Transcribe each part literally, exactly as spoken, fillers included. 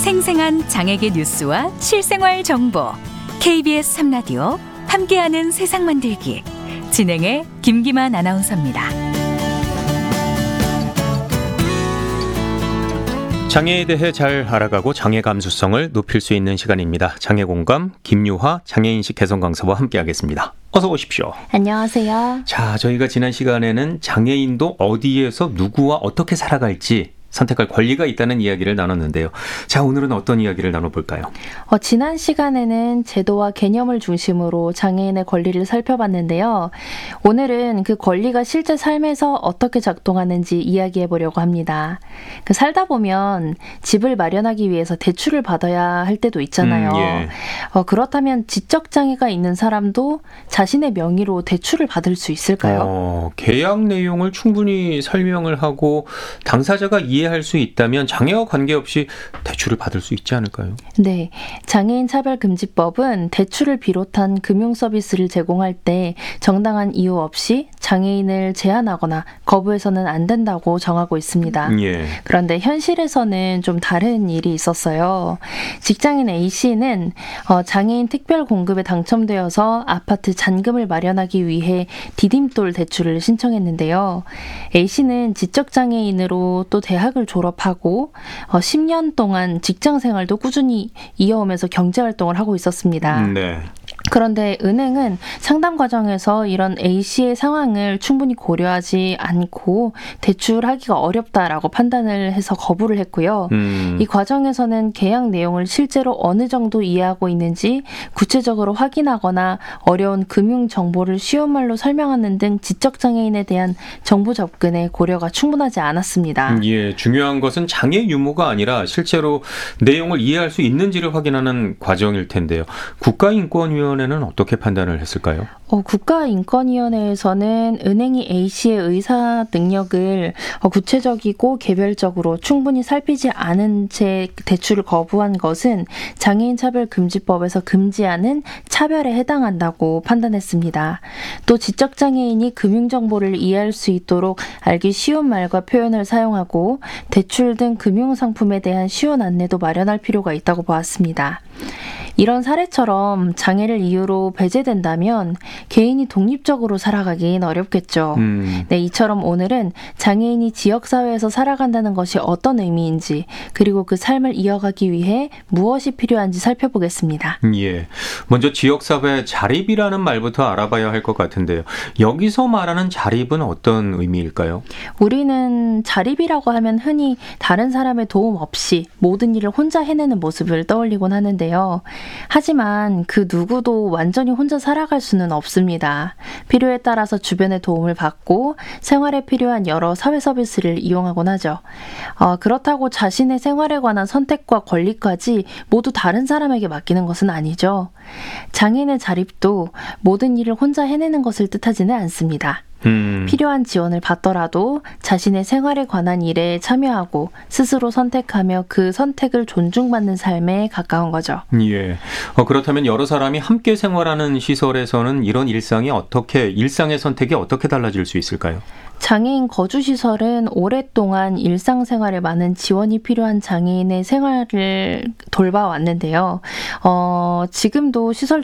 생생한 장애계 뉴스와 실생활 정보 케이비에스 삼 라디오 함께하는 세상 만들기 진행의 김기만 아나운서입니다. 장애에 대해 잘 알아가고 장애 감수성을 높일 수 있는 시간입니다. 장애공감 김유화 장애인식 개선 강사와 함께하겠습니다. 어서 오십시오. 안녕하세요. 자, 저희가 지난 시간에는 장애인도 어디에서 누구와 어떻게 살아갈지 선택할 권리가 있다는 이야기를 나눴는데요. 자, 오늘은 어떤 이야기를 나눠볼까요? 어, 지난 시간에는 제도와 개념을 중심으로 장애인의 권리를 살펴봤는데요. 오늘은 그 권리가 실제 삶에서 어떻게 작동하는지 이야기해보려고 합니다. 그 살다 보면 집을 마련하기 위해서 대출을 받아야 할 때도 있잖아요. 음, 예. 어, 그렇다면 지적장애가 있는 사람도 자신의 명의로 대출을 받을 수 있을까요? 어, 계약 내용을 충분히 설명을 하고 당사자가 이해할 수 있다면 장애와 관계없이 대출을 받을 수 있지 않을까요? 네, 장애인 차별금지법은 대출을 비롯한 금융 서비스를 제공할 때 정당한 이유 없이 장애인을 제한하거나 거부해서는 안 된다고 정하고 있습니다. 예. 그런데 현실에서는 좀 다른 일이 있었어요. 직장인 A씨는 어, 장애인 특별 공급에 당첨되어서 아파트 잔금을 마련하기 위해 디딤돌 대출을 신청했는데요. A씨는 지적장애인으로 또 대학을 졸업하고 어, 십 년 동안 직장 생활도 꾸준히 이어오면서 경제활동을 하고 있었습니다. 네. 그런데 은행은 상담 과정에서 이런 A씨의 상황을 충분히 고려하지 않고 대출하기가 어렵다라고 판단을 해서 거부를 했고요. 음. 이 과정에서는 계약 내용을 실제로 어느 정도 이해하고 있는지 구체적으로 확인하거나 어려운 금융 정보를 쉬운 말로 설명하는 등 지적장애인에 대한 정보 접근에 고려가 충분하지 않았습니다. 예, 중요한 것은 장애 유무가 아니라 실제로 내용을 이해할 수 있는지를 확인하는 과정일 텐데요. 국가인권위원회는 어떻게 판단을 했을까요? 어, 국가인권위원회에서는 은행이 A씨의 의사 능력을 어, 구체적이고 개별적으로 충분히 살피지 않은 채 대출을 거부한 것은 장애인 차별금지법에서 금지하는 차별에 해당한다고 판단했습니다. 또 지적장애인이 금융정보를 이해할 수 있도록 알기 쉬운 말과 표현을 사용하고 대출 등 금융상품에 대한 쉬운 안내도 마련할 필요가 있다고 보았습니다. 이런 사례처럼 장애를 이유로 배제된다면 개인이 독립적으로 살아가긴 어렵겠죠. 음. 네, 이처럼 오늘은 장애인이 지역사회에서 살아간다는 것이 어떤 의미인지 그리고 그 삶을 이어가기 위해 무엇이 필요한지 살펴보겠습니다. 예, 먼저 지역사회 자립이라는 말부터 알아봐야 할 것 같은데요. 여기서 말하는 자립은 어떤 의미일까요? 우리는 자립이라고 하면 흔히 다른 사람의 도움 없이 모든 일을 혼자 해내는 모습을 떠올리곤 하는데요. 하지만 그 누구도 완전히 혼자 살아갈 수는 없습니다. 필요에 따라서 주변의 도움을 받고 생활에 필요한 여러 사회 서비스를 이용하곤 하죠. 어, 그렇다고 자신의 생활에 관한 선택과 권리까지 모두 다른 사람에게 맡기는 것은 아니죠. 장애인의 자립도 모든 일을 혼자 해내는 것을 뜻하지는 않습니다. 음. 필요한 지원을 받더라도 자신의 생활에 관한 일에 참여하고 스스로 선택하며 그 선택을 존중받는 삶에 가까운 거죠. 예. 어, 그렇다면 여러 사람이 함께 생활하는 시설에서는 이런 일상이 어떻게, 일상의 선택이 어떻게 달라질 수 있을까요? 장애인 거주시설은 오랫동안 일상생활에 많은 지원이 필요한 장애인의 생활을 돌봐왔는데요. 어, 지금도 시설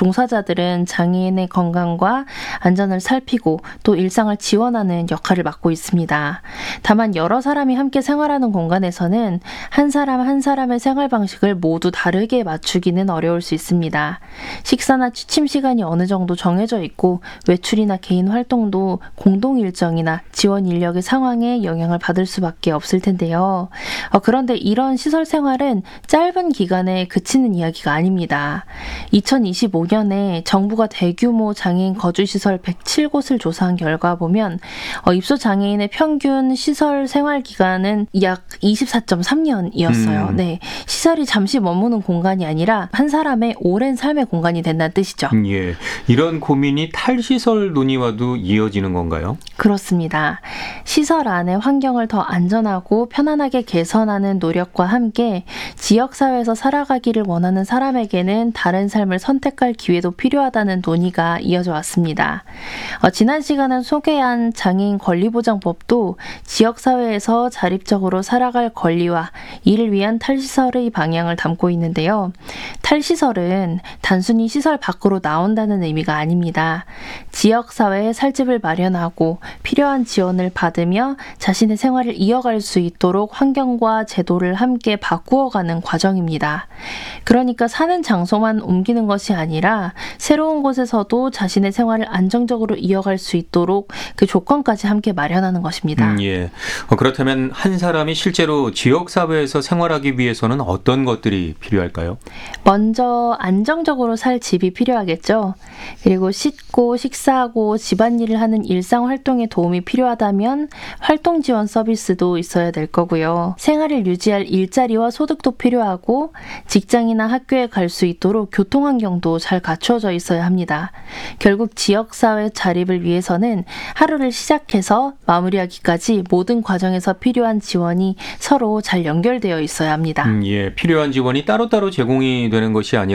종사자들은 장애인의 건강과 안전을 살피고 또 일상을 지원하는 역할을 맡고 있습니다. 다만 여러 사람이 함께 생활하는 공간에서는 한 사람 한 사람의 생활 방식을 모두 다르게 맞추기는 어려울 수 있습니다. 식사나 취침 시간이 어느 정도 정해져 있고 외출이나 개인 활동도 공동 일정이나 지원 인력의 상황에 영향을 받을 수밖에 없을 텐데요. 어, 그런데 이런 시설 생활은 짧은 기간에 그치는 이야기가 아닙니다. 이천이십오 년에 정부가 대규모 장애인 거주시설 백칠 곳을 조사한 결과 보면 어, 입소 장애인의 평균 시설 생활 기간은 약 이십사 점 삼 년이었어요. 음. 네, 시설이 잠시 머무는 공간이 아니라 한 사람의 오랜 삶의 공간이 된다는 뜻이죠. 예, 이런 고민이 탈시설 논의와도 이어지는 건가요? 그렇습니다. 시설 안의 환경을 더 안전하고 편안하게 개선하는 노력과 함께 지역사회에서 살아가기를 원하는 사람에게는 다른 삶을 선택할 기회도 필요하다는 논의가 이어져 왔습니다. 어, 지난 시간에 소개한 장애인 권리보장법도 지역사회에서 자립적으로 살아갈 권리와 이를 위한 탈시설의 방향을 담고 있는데요. 탈시설은 단순히 시설 밖으로 나온다는 의미가 아닙니다. 지역사회에 살 집을 마련하고 필요한 지원을 받으며 자신의 생활을 이어갈 수 있도록 환경과 제도를 함께 바꾸어가는 과정입니다. 그러니까 사는 장소만 옮기는 것이 아니라 새로운 곳에서도 자신의 생활을 안정적으로 이어갈 수 있도록 그 조건까지 함께 마련하는 것입니다. 음, 예. 어, 그렇다면 한 사람이 실제로 지역사회에서 생활하기 위해서는 어떤 것들이 필요할까요? 먼저 안정적으로 살 집이 필요하겠죠. 그리고 씻고 식사하고 집안일을 하는 일상 활동에 도움이 필요하다면 활동 지원 서비스도 있어야 될 거고요. 생활을 유지할 일자리와 소득도 필요하고 직장이나 학교에 갈 수 있도록 교통 환경도 잘 갖추어져 있어야 합니다. 결국 지역사회 자립을 위해서는 하루를 시작해서 마무리하기까지 모든 과정에서 필요한 지원이 서로 잘 연결되어 있어야 합니다. 음, 예. 필요한 지원이 따로따로 제공이 되는 것이 아니라